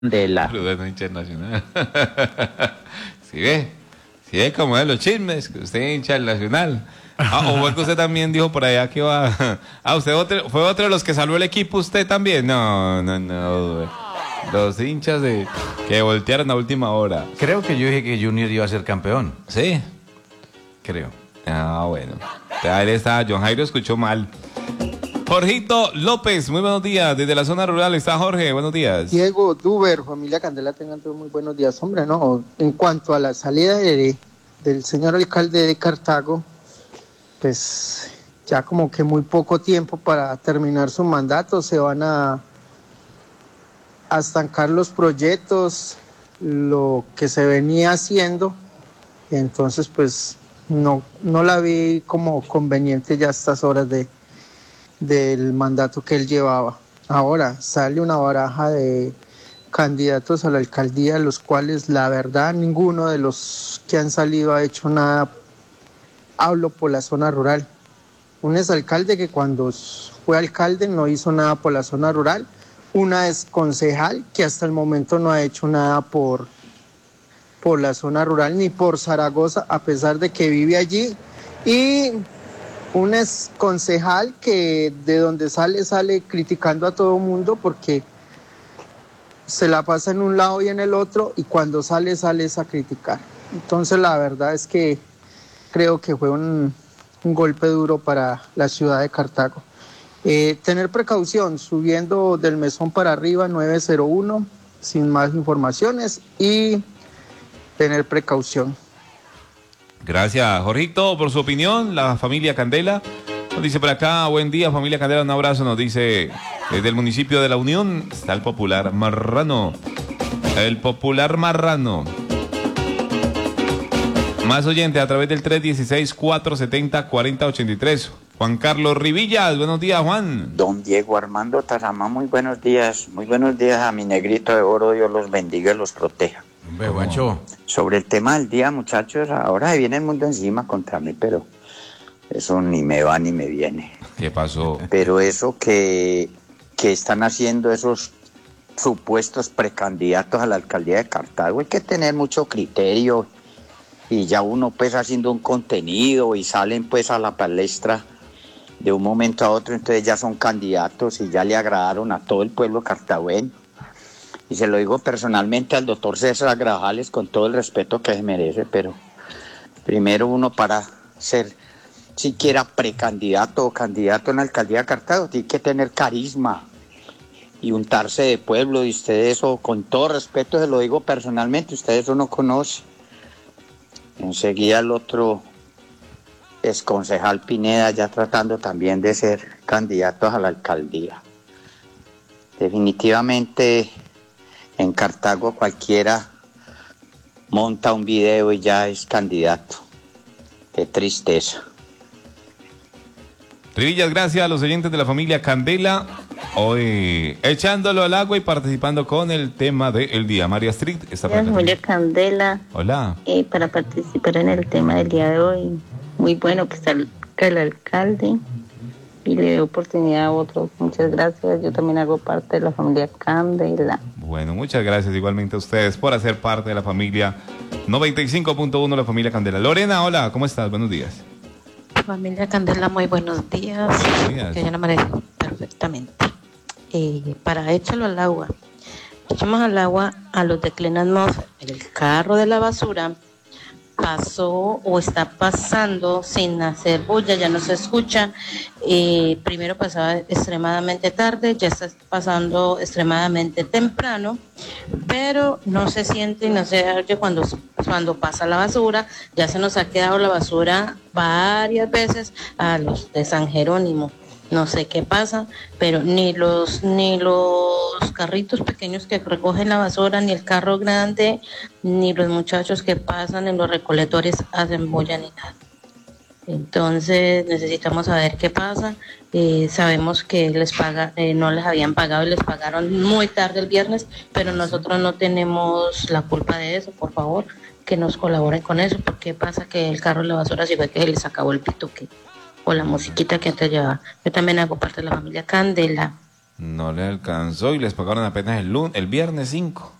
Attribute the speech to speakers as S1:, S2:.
S1: de la...
S2: Saludos internacional. ¿Sí ve cómo es los chismes? Que usted es hincha del Nacional. O fue que usted también dijo por allá que iba... fue otro de los que salvó el equipo, usted también. No. Los hinchas que voltearon a última hora.
S3: Creo que yo dije que Junior iba a ser campeón.
S2: ¿Sí?
S3: Creo.
S2: Bueno. Ahí está, John Jairo escuchó mal. Jorgito López, muy buenos días. Desde la zona rural está Jorge, buenos días.
S4: Diego, Duber, familia Candela, tengan todos muy buenos días. Hombre, no, en cuanto a la salida del señor alcalde de Cartago, pues ya como que muy poco tiempo para terminar su mandato, se van a estancar los proyectos, lo que se venía haciendo, entonces pues no la vi como conveniente ya a estas horas del mandato que él llevaba. Ahora sale una baraja de candidatos a la alcaldía, los cuales la verdad ninguno de los que han salido ha hecho nada. Hablo por la zona rural. Un exalcalde que cuando fue alcalde no hizo nada por la zona rural. Una exconcejal que hasta el momento no ha hecho nada por la zona rural ni por Zaragoza, a pesar de que vive allí. Y un exconcejal que de donde sale criticando a todo mundo porque se la pasa en un lado y en el otro, y cuando sale es a criticar. Entonces la verdad es que creo que fue un golpe duro para la ciudad de Cartago. Tener precaución, subiendo del Mesón para arriba, 901, sin más informaciones, y tener precaución.
S2: Gracias, Jorgito, por su opinión. La familia Candela nos dice por acá, buen día, familia Candela, un abrazo. Nos dice, desde el municipio de La Unión está el popular marrano. El popular marrano. Más oyente a través del 316-470-4083. Juan Carlos Rivillas, buenos días, Juan.
S1: Don Diego Armando Taramá, muy buenos días a mi negrito de oro, Dios los bendiga y los proteja.
S3: Hombre, Juancho.
S1: Sobre el tema del día, muchachos, ahora se viene el mundo encima contra mí, pero eso ni me va ni me viene.
S2: ¿Qué pasó?
S1: Pero eso que están haciendo esos supuestos precandidatos a la alcaldía de Cartago, hay que tener mucho criterio, y ya uno pues haciendo un contenido y salen pues a la palestra de un momento a otro, entonces ya son candidatos y ya le agradaron a todo el pueblo cartagüeño. Y se lo digo personalmente al doctor César Grajales con todo el respeto que se merece, pero primero uno para ser siquiera precandidato o candidato en la alcaldía de Cartago tiene que tener carisma y untarse de pueblo, y ustedes eso, con todo respeto se lo digo personalmente, ustedes eso no conocen. Enseguida el otro exconcejal Pineda ya tratando también de ser candidatos a la alcaldía. Definitivamente en Cartago cualquiera monta un video y ya es candidato. Qué tristeza.
S2: Rivillas, gracias a los oyentes de la familia Candela. Hoy echándolo al agua y participando con el tema del día. María Street está
S5: por acá. Familia Candela.
S2: Hola.
S5: Para participar en el tema del día de hoy. Muy bueno que está el alcalde y le doy oportunidad a otros. Muchas gracias. Yo también hago parte de la familia Candela.
S2: Bueno, muchas gracias igualmente a ustedes por hacer parte de la familia 95.1, la familia Candela. Lorena, hola, ¿cómo estás? Buenos días.
S6: Familia Candela, muy buenos días. Que ya no amanezco perfectamente. Para échalo al agua. Echamos al agua a los de Clean Atmosphere. El carro de la basura pasó o está pasando sin hacer bulla, ya no se escucha. Primero pasaba extremadamente tarde, ya está pasando extremadamente temprano, pero no se siente y no se oye cuando pasa la basura. Ya se nos ha quedado la basura varias veces a los de San Jerónimo. No sé qué pasa, pero ni los carritos pequeños que recogen la basura, ni el carro grande, ni los muchachos que pasan en los recolectores hacen bulla ni nada. Entonces necesitamos saber qué pasa. Sabemos que no les habían pagado y les pagaron muy tarde el viernes, pero nosotros no tenemos la culpa de eso. Por favor, que nos colaboren con eso, porque pasa que el carro de la basura sí fue que se les acabó el pituque o la musiquita que antes llevaba. Yo también hago parte de la familia Candela.
S2: No le alcanzó y les pagaron apenas el viernes 5.